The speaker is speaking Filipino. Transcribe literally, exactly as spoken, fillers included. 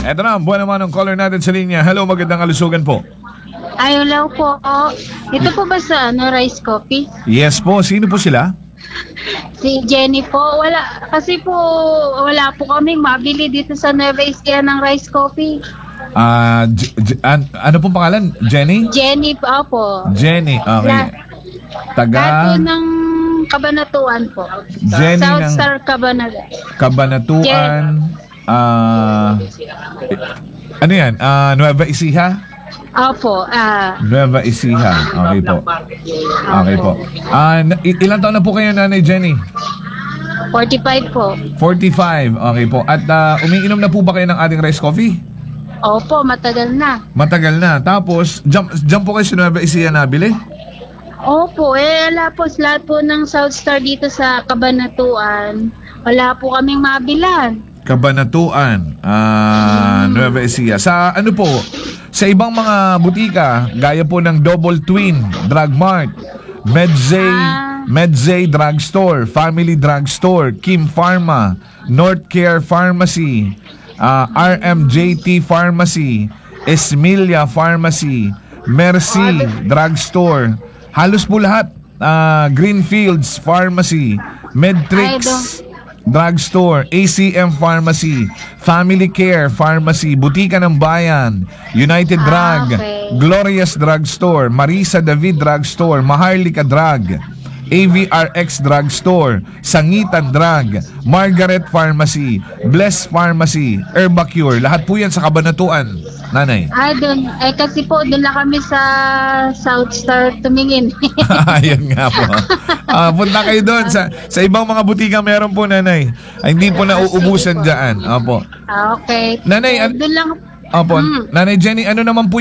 Eto na, buwan naman ang caller natin sa linya. Hello, magandang kalusugan po. Ay, hello po. Ito po ba sa ano, Rice Coffee? Yes po, sino po sila? Si Jenny po. Wala, kasi po, wala po kaming mabili dito sa Nueva Ecija ng Rice Coffee. Ah, J- J- an- ano pong pangalan? Jenny? Jenny po, po. Jenny, okay. Lahat Taga po ng Kabanatuan po. Jenny South ng- Star Cabanatuan. Kabanatuan. Ah, ano yan? Ah, Nueva Ecija? Opo, ah, Nueva Ecija. Okay po. Okay po. Ah, na- i- ilang taon na po kayo, Nanay Jenny? forty-five po. forty-five. Okay po. At ah, umiinom na po ba kayo ng ating rice coffee? Opo, matagal na. Matagal na. Tapos, jump, jump po kayo sa Nueva Ecija nabili? Opo, eh, wala po. Lahat po ng South Star dito sa Kabanatuan. Wala po kaming mabilan. Kabanatuan, ah, Nueva Ecija. Sa ano po, sa ibang mga butika, gaya po ng Double Twin, Drug Mart, Medzay, Ah. Medzay Drugstore, Family Drugstore, Kim Pharma, North Care Pharmacy, ah, R M J T Pharmacy, Esmilia Pharmacy, Mercy Drugstore, halos po lahat, ah, Greenfields Pharmacy, Medtrix Drugstore, A C M Pharmacy, Family Care Pharmacy, Butika ng Bayan, United Ah, Drug, okay. Glorious Drugstore, Marisa David Drugstore, Maharlika Drug, A V R X Drugstore, Sangitan Drug, Margaret Pharmacy, Bless Pharmacy, Herbacure, lahat po yan sa Kabanatuan, Nanay. Ay, doon. Eh, kasi po, doon lang kami sa South Star tumingin. Ayan nga po. Ah, punta kayo doon sa sa ibang mga butika meron po, Nanay. Ay, hindi po nauubusan diyan. Opo. Ah, okay. Nanay, Eh, an- doon lang. Opo. Mm. Nanay Jenny, ano naman po